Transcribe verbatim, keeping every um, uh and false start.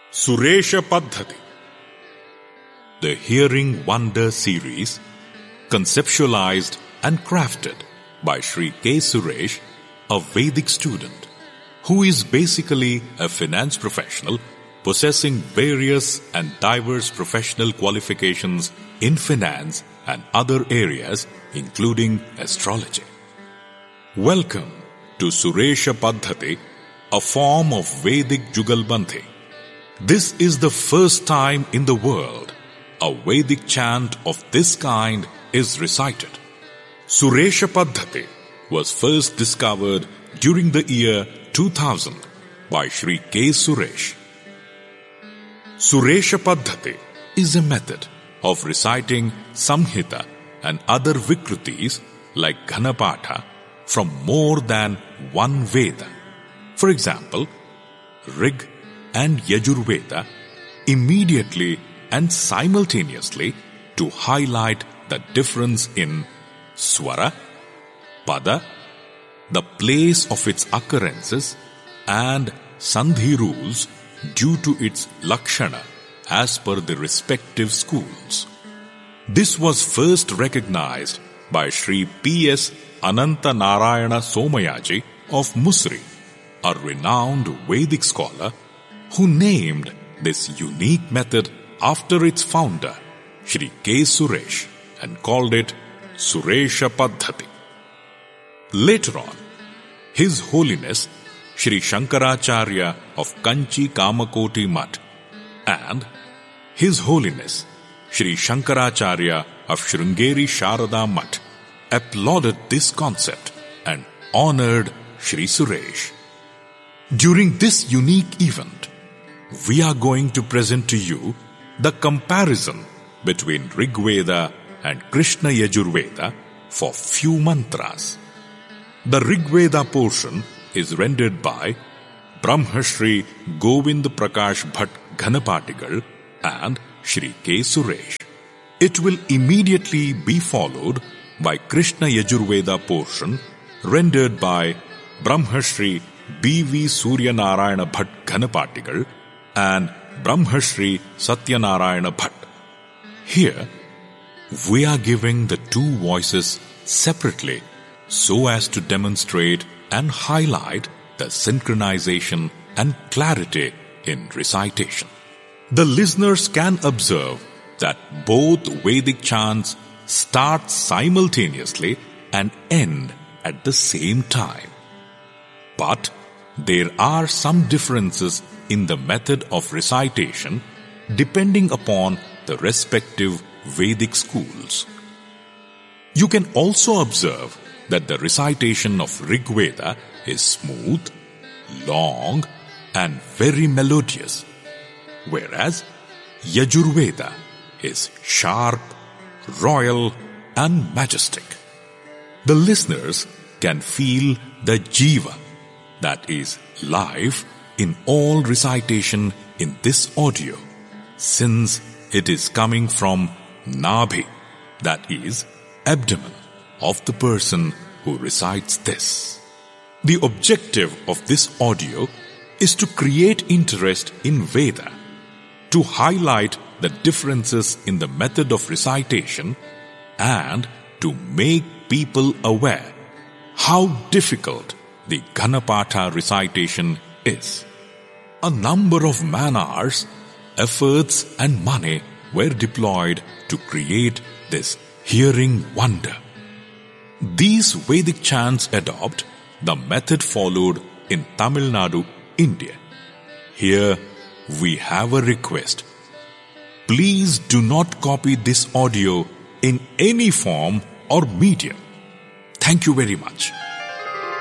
Suresha Paddhati. The Hearing Wonder series, conceptualized and crafted by Shri K. Suresh, a Vedic student, who is basically a finance professional possessing various and diverse professional qualifications in finance and other areas, including astrology. Welcome to Suresha Paddhati, a form of Vedic Jugalbandhi. This is the first time in the world a Vedic chant of this kind is recited. Suresha Paddhati was first discovered during the year two thousand by Shri K. Suresh. Suresha Paddhati is a method of reciting Samhita and other Vikrutis like Ghanapatha from more than one Veda. For example, Rig and Yajurveda immediately and simultaneously to highlight the difference in Swara, Pada, the place of its occurrences, and Sandhi rules due to its Lakshana as per the respective schools. This was first recognized by Shri P S Ananta Narayana Somayaji of Musri, a renowned Vedic scholar who named this unique method after its founder, Shri K. Suresh, and called it Suresha Paddhati. Later on, His Holiness Shri Shankaracharya of Kanchi Kamakoti Mutt and His Holiness Shri Shankaracharya of Sringeri Sharada Mutt applauded this concept and honored Shri Suresh. During this unique event, we are going to present to you the comparison between Rigveda and Krishna Yajurveda for few mantras. The Rigveda portion is rendered by Brahmashri Govind Prakash Bhatt Ghanapatigal and Shri K. Suresh. It will immediately be followed by Krishna Yajurveda portion rendered by Brahmashri B V Suryanarayana Bhatt Ghanapatigal and Brahmashri Satyanarayana Bhatt. Here, we are giving the two voices separately so as to demonstrate and highlight the synchronization and clarity in recitation. The listeners can observe that both Vedic chants start simultaneously and end at the same time. But there are some differences in the method of recitation depending upon the respective Vedic schools. You can also observe that the recitation of Rigveda is smooth, long, and very melodious, whereas Yajurveda is sharp, royal, and majestic. The listeners can feel the jiva, that is life, in all recitation in this audio, since it is coming from Nabhi, that is abdomen, of the person who recites this. The objective of this audio is to create interest in Veda, to highlight the differences in the method of recitation, and to make people aware how difficult the Ghanapatha recitation is. A number of man-hours, efforts and money were deployed to create this hearing wonder. These Vedic chants adopt the method followed in Tamil Nadu, India. Here we have a request. Please do not copy this audio in any form or medium. Thank you very much.